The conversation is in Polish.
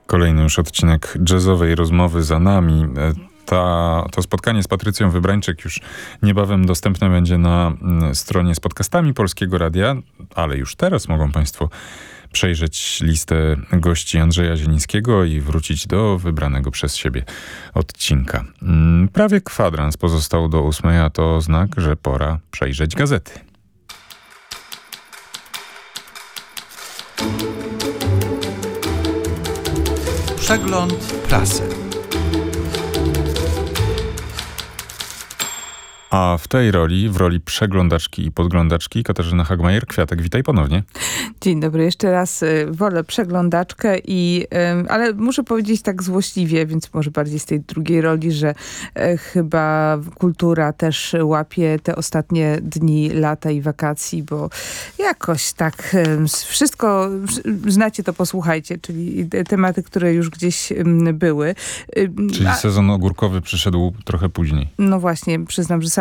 Kolejny już odcinek jazzowej rozmowy za nami. To spotkanie z Patrycją Wybrańczyk już niebawem dostępne będzie na stronie z podcastami Polskiego Radia, ale już teraz mogą Państwo przejrzeć listę gości Andrzeja Zielińskiego i wrócić do wybranego przez siebie odcinka. Prawie kwadrans pozostał do 8, a to znak, że pora przejrzeć gazety. Przegląd prasy. A w tej roli, w roli przeglądaczki i podglądaczki, Katarzyna Hagmajer-Kwiatek. Witaj ponownie. Dzień dobry. Jeszcze raz wolę przeglądaczkę, ale muszę powiedzieć tak złośliwie, więc może bardziej z tej drugiej roli, że chyba kultura też łapie te ostatnie dni lata i wakacji, bo jakoś tak wszystko, znacie to, posłuchajcie, czyli tematy, które już gdzieś były. Czyli sezon ogórkowy przyszedł trochę później. No właśnie, przyznam, że